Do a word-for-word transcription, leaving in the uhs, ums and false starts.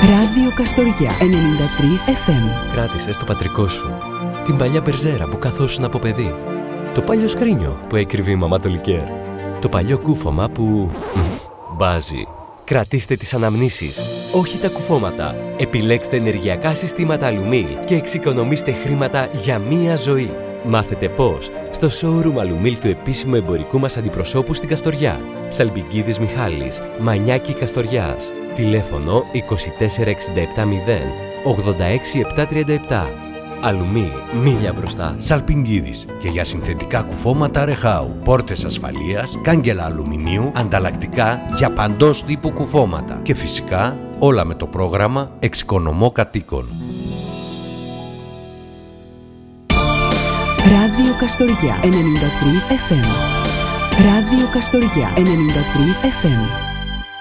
Ράδιο Καστοριά ενενήντα τρία εφ εμ. Κράτησες το πατρικό σου, την παλιά μπερζέρα που καθόσουν από παιδί, το παλιό σκρίνιο που έκρυβε η μαμά το λικέρ, το παλιό κούφωμα που... μπάζει. Κρατήστε τις αναμνήσεις, όχι τα κουφώματα. Επιλέξτε ενεργειακά συστήματα Αλουμίλ και εξοικονομήστε χρήματα για μία ζωή. Μάθετε πώς στο showroom Αλουμίλ του επίσημου εμπορικού μας αντιπροσώπου στην Καστοριά. Σαλπικίδης Μιχάλης, Μανιάκη Καστοριάς. Τηλέφωνο είκοσι τέσσερα εξήντα επτά μηδέν ογδόντα έξι επτακόσια τριάντα επτά. Αλουμίλ, μίλια μπροστά. Σαλπιγγίδης και για συνθετικά κουφώματα Ρεχάου. Πόρτες ασφαλείας, κάγκελα αλουμινίου, ανταλλακτικά για παντός τύπου κουφώματα. Και φυσικά όλα με το πρόγραμμα Εξοικονομώ Κατοίκων. Ράδιο Καστοριά ενενήντα τρία εφ εμ. Ράδιο Καστοριά ενενήντα τρία εφ εμ.